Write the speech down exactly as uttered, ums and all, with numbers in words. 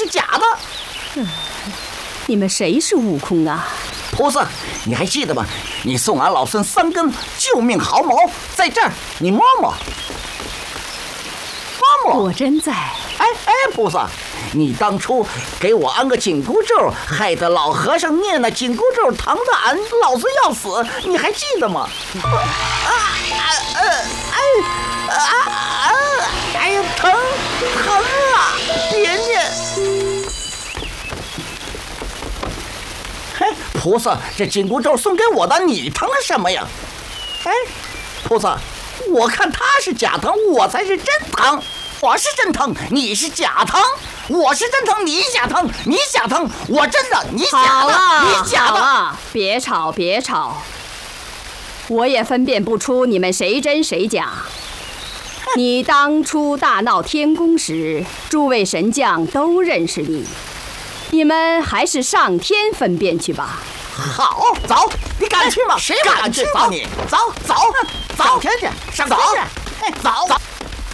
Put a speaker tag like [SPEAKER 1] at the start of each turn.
[SPEAKER 1] 假的。
[SPEAKER 2] 嗯，你们谁是悟空啊？
[SPEAKER 1] 菩萨，你还记得吗？你送俺老孙三根救命毫毛，在这儿，你摸摸。摸摸。
[SPEAKER 2] 果真在。
[SPEAKER 1] 哎哎，菩萨，你当初给我安个紧箍咒，害得老和尚念那紧箍咒，疼得俺老子要死，你还记得吗？啊啊呃哎啊啊！哎呀，疼疼啊！别念。嘿，菩萨，这紧箍咒送给我的，你疼什么呀？哎，菩萨，我看他是假疼，我才是真疼。我是真疼，你是假疼；我是真疼，你假疼；你假疼，我真的，你假的，你假的。
[SPEAKER 2] 好了，别吵，别吵，我也分辨不出你们谁真谁假。你当初大闹天宫时，诸位神将都认识你，你们还是上天分辨去吧。
[SPEAKER 1] 好，走，你敢去吗？谁敢去吗？你走走走，上天去，上天去，走走。